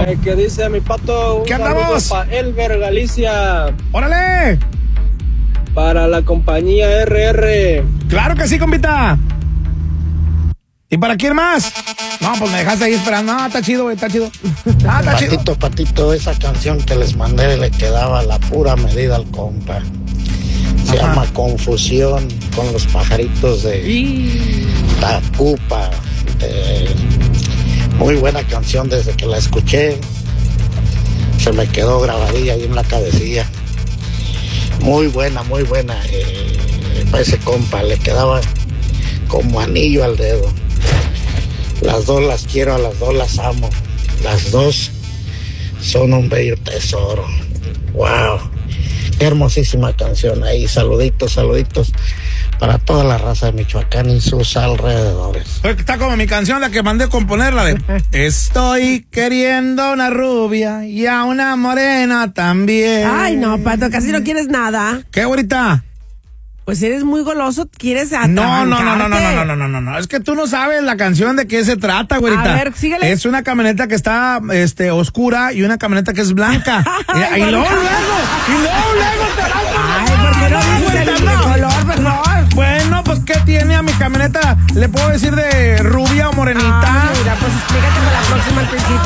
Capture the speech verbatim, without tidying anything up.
Eh, ¿Qué dice mi pato? ¿Qué andamos? Para Elber Galicia. ¡Órale! Para la compañía R R. Claro que sí, compita. ¿Y para quién más? No, pues me dejaste ahí esperando. No, está chido, güey, está chido. Ah, está chido. Patito, patito, esa canción que les mandé le quedaba la pura medida al compa. Se Ajá. llama Confusión con los pajaritos de Tacupa. De... Muy buena canción desde que la escuché. Se me quedó grabadilla ahí en la cabecilla. Muy buena, muy buena. Eh, para ese compa le quedaba como anillo al dedo. Las dos las quiero, a las dos las amo. Las dos son un bello tesoro. Wow. Qué hermosísima canción ahí. Saluditos, saluditos para toda la raza de Michoacán y sus alrededores. Está como mi canción, la que mandé componer, la de Estoy queriendo una rubia y a una morena también. Ay, no, Pato, casi no quieres nada. ¿Qué, güerita? Pues eres muy goloso, quieres No, no, no, no, no, no, atrabancarte. no, no, no, no, no. Es que tú no sabes la canción de qué se trata, güerita. A ver, síguele. Es una camioneta que está, este, oscura y una camioneta que es blanca. y, y luego, luego, y luego, luego te vas. Ay, ¿por qué no dices el Güerita, no. color, mejor? Bueno, pues, ¿qué tiene a mi camioneta? ¿Le puedo decir de rubia o morenita? Ay, mira, pues explícate para la próxima al principio.